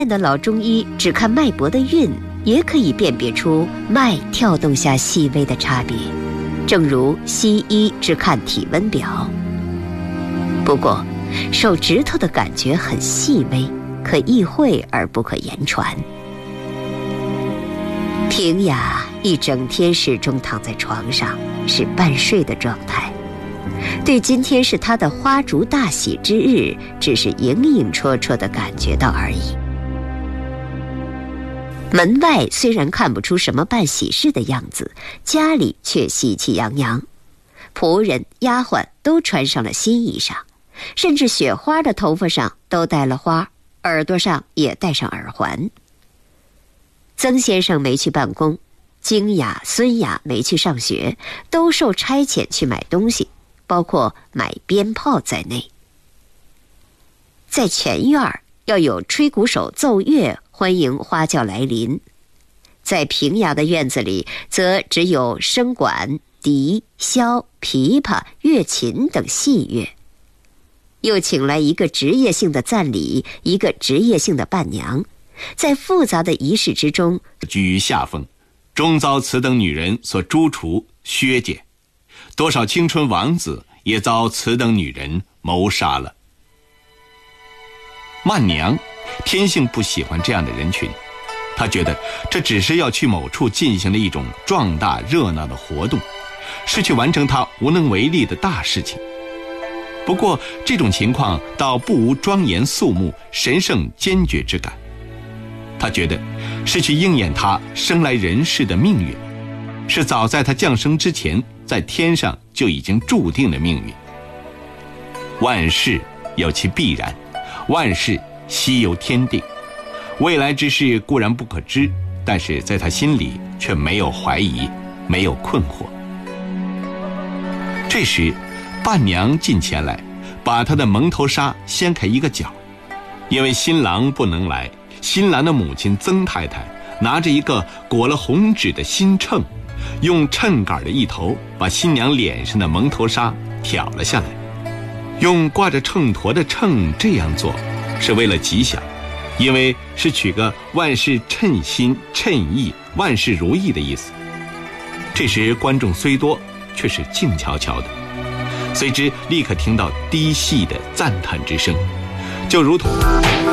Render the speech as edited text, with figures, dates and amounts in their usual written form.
的老中医只看脉搏的韵，也可以辨别出脉跳动下细微的差别，正如西医只看体温表。不过，手指头的感觉很细微，可意会而不可言传。平雅一整天始终躺在床上，是半睡的状态。对今天是他的花烛大喜之日，只是隐隐绰绰地感觉到而已。门外虽然看不出什么办喜事的样子，家里却喜气洋洋。仆人、丫鬟都穿上了新衣裳，甚至雪花的头发上都戴了花，耳朵上也戴上耳环。曾先生没去办公，京雅、孙雅没去上学，都受差遣去买东西，包括买鞭炮在内。在前院要有吹鼓手奏乐欢迎花轿来临，在平雅的院子里则只有笙管、笛、箫、琵琶、乐琴等戏乐。又请来一个职业性的赞礼，一个职业性的伴娘，在复杂的仪式之中居于下风，终遭此等女人所诛除削减，多少青春王子也遭此等女人谋杀了。曼娘天性不喜欢这样的人群，她觉得这只是要去某处进行了一种壮大热闹的活动，是去完成她无能为力的大事情。不过这种情况倒不无庄严肃穆、神圣坚决之感。他觉得是去应验他生来人世的命运，是早在他降生之前在天上就已经注定的命运。万事有其必然，万事悉由天定，未来之事固然不可知，但是在他心里却没有怀疑，没有困惑。这时伴娘近前来，把他的蒙头纱掀开一个角，因为新郎不能来，新郎的母亲曾太太拿着一个裹了红纸的新秤，用秤杆的一头把新娘脸上的蒙头纱挑了下来。用挂着秤砣的秤这样做，是为了吉祥，因为是取个万事称心称意、万事如意的意思。这时观众虽多，却是静悄悄的，随之立刻听到低细的赞叹之声，就如同